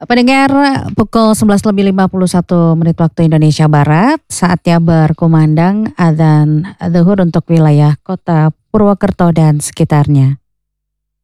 Pendengar, pukul 11:51 waktu Indonesia Barat, saatnya berkumandang adzan zuhur untuk wilayah kota Purwokerto dan sekitarnya.